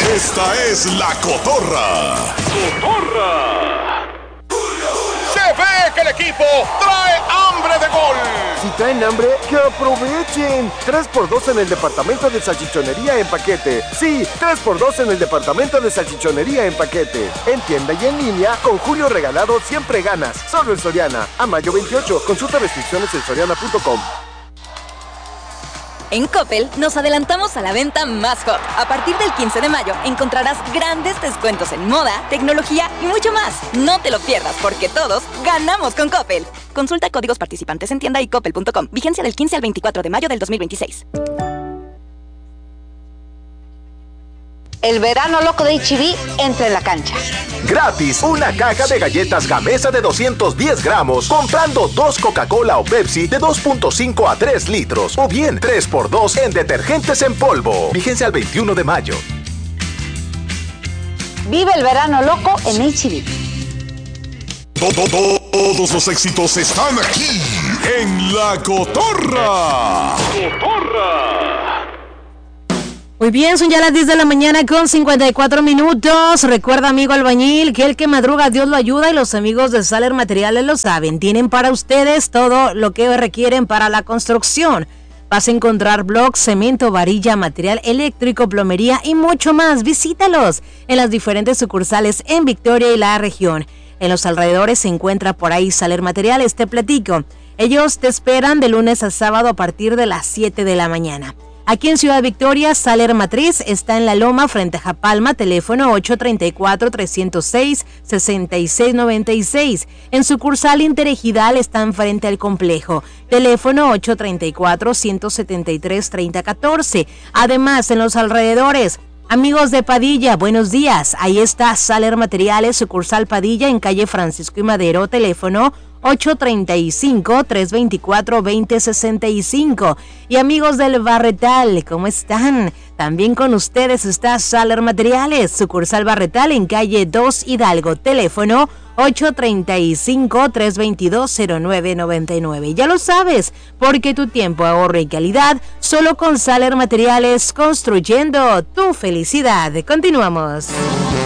Esta es La Cotorra. Se ve que el equipo trae hambre de gol. Si traen hambre, que aprovechen. 3x2 en el departamento de salchichonería en paquete. Sí, 3x2 en el departamento de salchichonería en paquete. En tienda y en línea, con Julio Regalado siempre ganas. Solo en Soriana. A mayo 28. Consulta restricciones en soriana.com. En Coppel nos adelantamos a la venta más hot. A partir del 15 de mayo encontrarás grandes descuentos en moda, tecnología y mucho más. No te lo pierdas porque todos ganamos con Coppel. Consulta códigos participantes en tienda y coppel.com. Vigencia del 15 al 24 de mayo del 2026. El verano loco de H-E-B entra en la cancha. Gratis, una caja de galletas Gamesa de 210 gramos, comprando 2 Coca-Cola o Pepsi de 2.5 a 3 litros, o bien 3x2 en detergentes en polvo. Vigencia al 21 de mayo. Vive el verano loco en H-E-B. Todos los éxitos están aquí en La Cotorra. Muy bien, son ya las 10 de la mañana con 54 minutos. Recuerda, amigo albañil, que el que madruga Dios lo ayuda, y los amigos de Saler Materiales lo saben. Tienen para ustedes todo lo que requieren para la construcción. Vas a encontrar blocks, cemento, varilla, material eléctrico, plomería y mucho más. Visítalos en las diferentes sucursales en Victoria y la región. En los alrededores se encuentra por ahí Saler Materiales, te platico. Ellos te esperan de lunes a sábado a partir de las 7 de la mañana. Aquí en Ciudad Victoria, Saler Matriz está en La Loma, frente a Japalma, teléfono 834-306-6696. En sucursal Interejidal están frente al complejo, teléfono 834-173-3014. Además, en los alrededores, amigos de Padilla, buenos días. Ahí está Saler Materiales, sucursal Padilla en calle Francisco y Madero, teléfono 835-324-2065. Y amigos del Barretal, ¿cómo están? También con ustedes está Saler Materiales, sucursal Barretal en calle 2 Hidalgo, teléfono 835-322-0999. Ya lo sabes, porque tu tiempo, ahorro y calidad solo con Saler Materiales, construyendo tu felicidad. Continuamos.